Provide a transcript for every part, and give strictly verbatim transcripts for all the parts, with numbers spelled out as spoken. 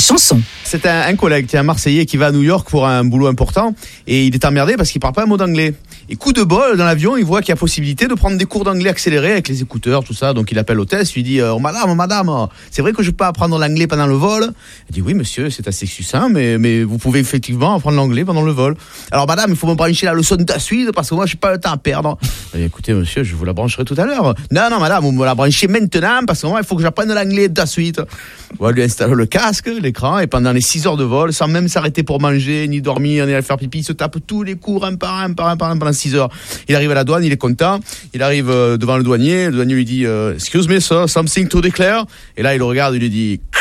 Chanson. C'est un, un collègue qui est un Marseillais qui va à New York pour un boulot important et il est emmerdé parce qu'il parle pas un mot d'anglais. Et coup de bol, dans l'avion, il voit qu'il y a possibilité de prendre des cours d'anglais accélérés avec les écouteurs, tout ça. Donc il appelle l'hôtesse, lui dit oh, « Madame, madame, c'est vrai que je peux apprendre l'anglais pendant le vol ?» Elle dit « Oui, monsieur, c'est assez succinct, mais, mais vous pouvez effectivement apprendre l'anglais pendant le vol. Alors madame, il faut me brancher la leçon de ta suite parce que moi, je n'ai pas le temps à perdre. » Elle dit « Écoutez, monsieur, je vous la brancherai tout à l'heure. »« Non, non, madame, vous me la branchez maintenant parce que moi, il faut que j'apprenne l'anglais de ta suite. » On lui installe le casque, l'écran, et pendant les six heures de vol, sans même s'arrêter pour manger, ni dormir, ni aller faire pipi, il se tape tous les cours un par un, par un, par un, pendant six heures. Il arrive à la douane, il est content, il arrive euh, devant le douanier, le douanier lui dit euh, « Excuse me, sir, something to declare ?» Et là, il le regarde, il lui dit «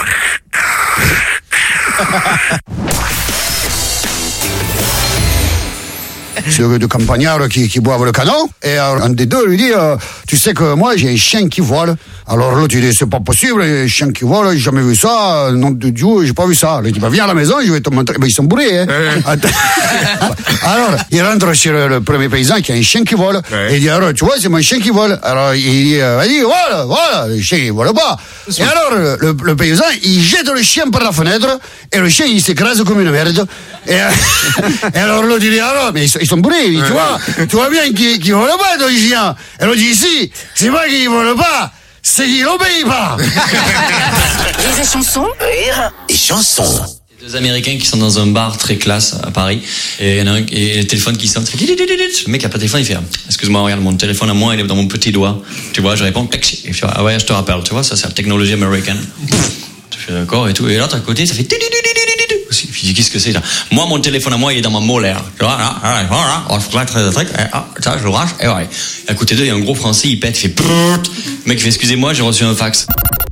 C'est deux campagnards qui, qui boivent le canon, et un des deux lui dit euh, tu sais que moi j'ai un chien qui vole. Alors l'autre il dit c'est pas possible, un chien qui vole, j'ai jamais vu ça, nom de Dieu, j'ai pas vu ça. Il dit bah viens à la maison, je vais te montrer. Ben, ils sont bourrés, hein. Alors il rentre chez le, le premier paysan qui a un chien qui vole, et il dit alors tu vois c'est mon chien qui vole. Alors il dit euh, il dit voilà voilà le chien il vole pas. Et alors le, le paysan il jette le chien par la fenêtre et le chien il s'écrase comme une merde. Et, et alors l'autre il dit alors mais ils sont, ils sont bourrés, il dit, tu vois tu vois bien qu'ils qu'ils volent pas ton chien. Et l'autre dit si c'est pas qu'ils volent pas, c'est qu'il obéit pas. Rire et chanson. Rire et chanson. Deux Américains qui sont dans un bar très classe à Paris, et il y en a un, et le téléphone qui sonne, le mec a pas de téléphone, il fait excuse-moi, regarde mon téléphone à moi, il est dans mon petit doigt, tu vois, je réponds taxi, et puis ah ouais je te rappelle, tu vois, ça c'est la technologie américaine. Tu fais d'accord et tout, et l'autre à côté ça fait aussi. Je dis qu'est-ce que c'est là? Moi mon téléphone à moi il est dans ma molaire, tu vois, là, là, là, on se fait très très ah ça je le range, et ouais. Et à côté d'eux il y a un gros français, il pète, il fait le mec il fait excusez-moi, j'ai reçu un fax.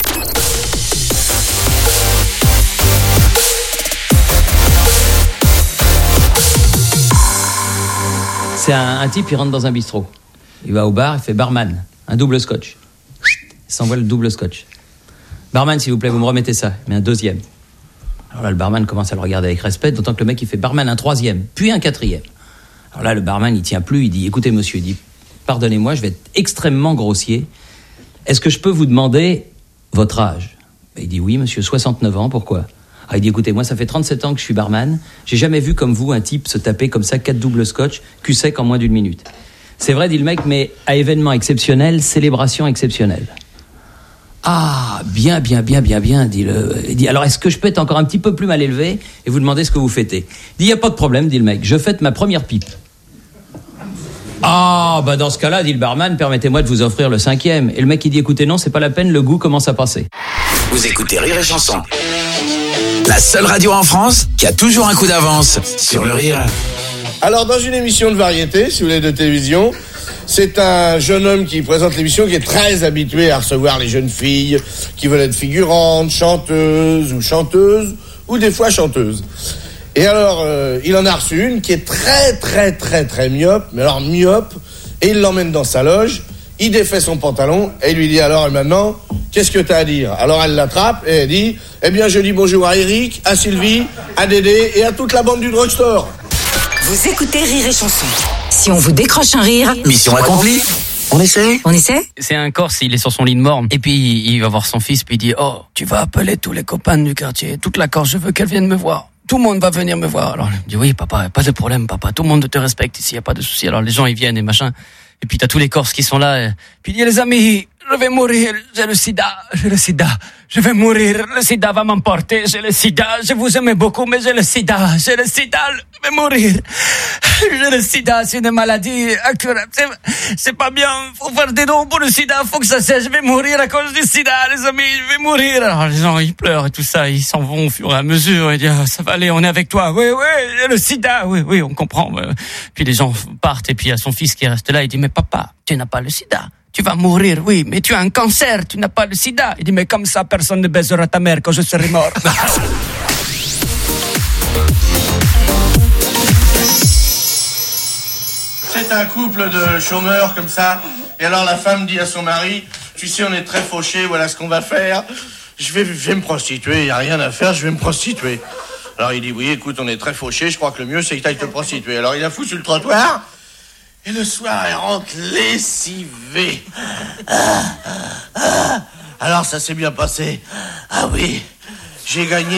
C'est un, un type, il rentre dans un bistrot. Il va au bar, il fait barman, un double scotch. Il s'envoie le double scotch. Barman, s'il vous plaît, vous me remettez ça. Mais un deuxième. Alors là, le barman commence à le regarder avec respect, d'autant que le mec, il fait barman un troisième, puis un quatrième. Alors là, le barman, il tient plus, il dit, écoutez, monsieur, il dit, pardonnez-moi, je vais être extrêmement grossier. Est-ce que je peux vous demander votre âge? Il dit, oui, monsieur, soixante-neuf ans, pourquoi? Ah, il dit, écoutez, moi, ça fait trente-sept ans que je suis barman. J'ai jamais vu comme vous un type se taper comme ça quatre doubles scotch, cul sec en moins d'une minute. C'est vrai, dit le mec, mais à événement exceptionnel, célébration exceptionnelle. Ah, bien, bien, bien, bien, bien, dit le... Il dit, alors, est-ce que je peux être encore un petit peu plus mal élevé et vous demander ce que vous fêtez? Il dit, y a pas de problème, dit le mec, je fête ma première pipe. Ah, bah dans ce cas-là, dit le barman, permettez-moi de vous offrir le cinquième. Et le mec, il dit, écoutez, non, c'est pas la peine, le goût commence à passer. Vous écoutez Rire et Chanson, la seule radio en France qui a toujours un coup d'avance sur le rire. Alors, dans une émission de variété, si vous voulez, de télévision, c'est un jeune homme qui présente l'émission qui est très habitué à recevoir les jeunes filles qui veulent être figurantes, chanteuses ou chanteuses, ou des fois chanteuses. Et alors, euh, il en a reçu une qui est très, très, très, très myope, mais alors myope, et il l'emmène dans sa loge, il défait son pantalon, et il lui dit, alors, et maintenant, qu'est-ce que t'as à dire? Alors elle l'attrape, et elle dit, eh bien, je dis bonjour à Eric, à Sylvie, à Dédé, et à toute la bande du drugstore. Vous écoutez Rire et Chanson. Si on vous décroche un rire... Mission accomplie. On essaie On essaie? C'est un Corse, il est sur son lit de mort. Et puis, il va voir son fils, puis il dit, oh, tu vas appeler tous les copains du quartier, toute la Corse, je veux qu'elle vienne me voir. Tout le monde va venir me voir. Alors, il dit, oui, papa, pas de problème, papa, tout le monde te respecte ici, y a pas de souci. Alors, les gens, ils viennent et machin. Et puis, t'as tous les Corses qui sont là. Et... Puis, il dit, les amis, je vais mourir, j'ai le sida, j'ai le sida. Je vais mourir, le sida va m'emporter, j'ai le sida, je vous aime beaucoup, mais j'ai le sida, j'ai le sida, je vais mourir. J'ai le sida, c'est une maladie incurable, c'est, c'est pas bien, faut faire des dons pour le sida, faut que ça cesse, je vais mourir à cause du sida, les amis, je vais mourir. Alors les gens, ils pleurent et tout ça, ils s'en vont au fur et à mesure, ils disent, ah, ça va aller, on est avec toi, oui, oui, j'ai le sida, oui, oui, on comprend. Puis les gens partent, et puis il y a son fils qui reste là, il dit, mais papa, tu n'as pas le sida. Tu vas mourir, oui, mais tu as un cancer, tu n'as pas le sida. Il dit, mais comme ça, personne ne baisera ta mère quand je serai mort. C'est un couple de chômeurs comme ça, et alors la femme dit à son mari, tu sais, on est très fauchés, voilà ce qu'on va faire. Je vais, je vais me prostituer, il n'y a rien à faire, je vais me prostituer. Alors il dit, oui, écoute, on est très fauchés, je crois que le mieux, c'est que tu ailles te prostituer. Alors il la fout sur le trottoir. Et le soir, elle rentre lessivée. Ah, ah, ah. Alors, ça s'est bien passé. Ah oui, j'ai gagné